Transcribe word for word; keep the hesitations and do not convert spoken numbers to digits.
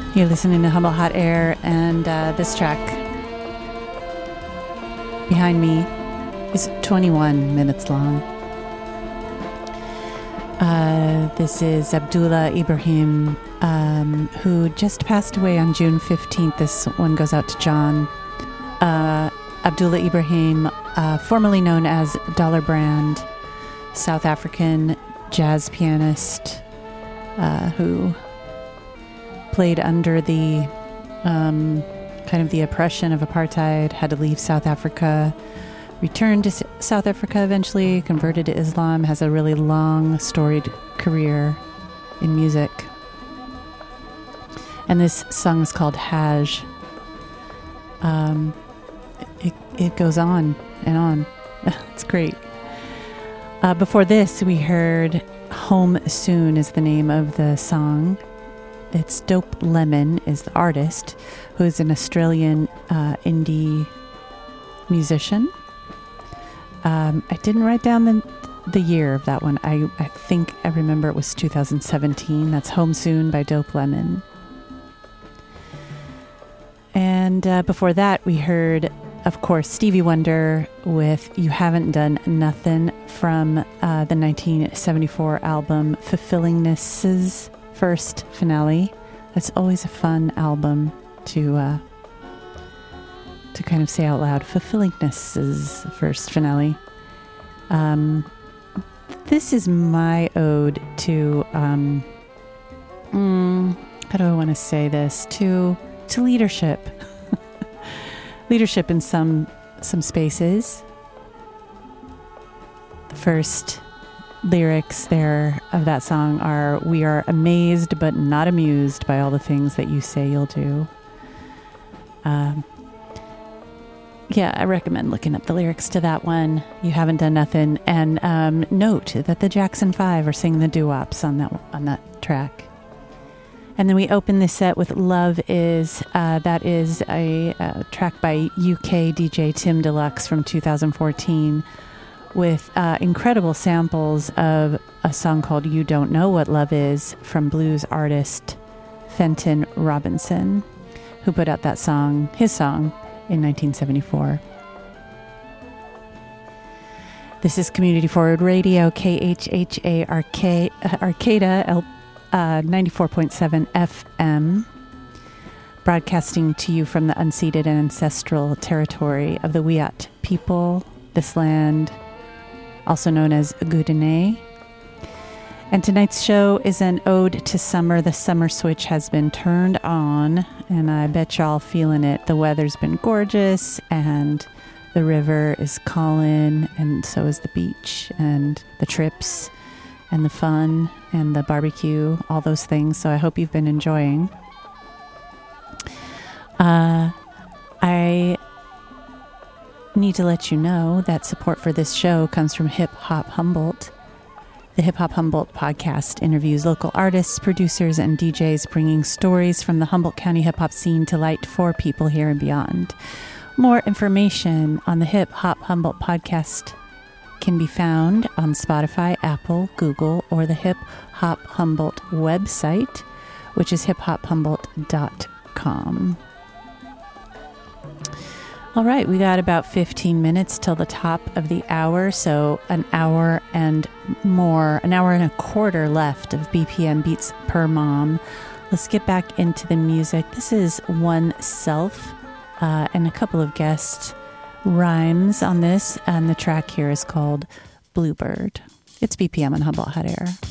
You're listening to Humboldt Hot Air, and uh, this track behind me is twenty-one minutes long. Uh, this is Abdullah Ibrahim, um, who just passed away on June fifteenth. This one goes out to John. Uh, Abdullah Ibrahim, uh, formerly known as Dollar Brand, South African jazz pianist uh, who played under the um, kind of the oppression of apartheid, had to leave South Africa, returned to S- South Africa eventually, converted to Islam, has a really long, storied career in music. And this song is called Hajj. Um, it, it goes on and on. It's great. Uh, before this, we heard Home Soon is the name of the song. It's Dope Lemon is the artist, who is an Australian uh, indie musician. Um, I didn't write down the the year of that one. I, I think I remember it was two thousand seventeen. That's Home Soon by Dope Lemon. And uh, before that, we heard, of course, Stevie Wonder with You Haven't Done Nothing from uh, the nineteen seventy-four album Fulfillingness's first finale. That's always a fun album to uh, to kind of say out loud. Fulfillingness's first finale. Um, this is my ode to um, mm, how do I want to say this to to leadership, leadership in some some spaces. The first lyrics there of that song are, "We are amazed but not amused by all the things that you say you'll do." Um, yeah, I recommend looking up the lyrics to that one. You Haven't Done Nothing, and um, note that the Jackson Five are singing the doo-wops on that on that track. And then we open this set with "Love Is." Uh, that is a, a track by U K D J Tim Deluxe from two thousand fourteen. With uh, incredible samples of a song called You Don't Know What Love Is from blues artist Fenton Robinson, who put out that song, his song, in nineteen seventy-four. This is Community Forward Radio, K H H A Arca- Arcata, L- uh, ninety-four point seven F M, broadcasting to you from the unceded and ancestral territory of the Wiyot people, this land, also known as Gudene. And tonight's show is an ode to summer. The summer switch has been turned on, and I bet y'all feeling it. The weather's been gorgeous, and the river is calling, and so is the beach, and the trips, and the fun, and the barbecue, all those things. So I hope you've been enjoying. Uh, I need to let you know that support for this show comes from Hip Hop Humboldt. The Hip Hop Humboldt podcast interviews local artists, producers, and D Js, bringing stories from the Humboldt County hip hop scene to light for people here and beyond. More information on the Hip Hop Humboldt podcast can be found on Spotify, Apple, Google, or the Hip Hop Humboldt website, which is hip hop humboldt dot com. All right, we got about fifteen minutes till the top of the hour, so an hour and more, an hour and a quarter left of B P M Beats Per Mom. Let's get back into the music. This is One Self uh, and a couple of guest rhymes on this, and the track here is called Bluebird. It's B P M on Humboldt Hot Air.